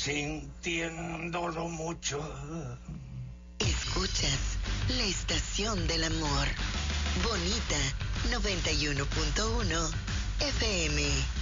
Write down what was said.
sintiéndolo mucho. Escuchas la estación del amor. Bonita 91.1 FM.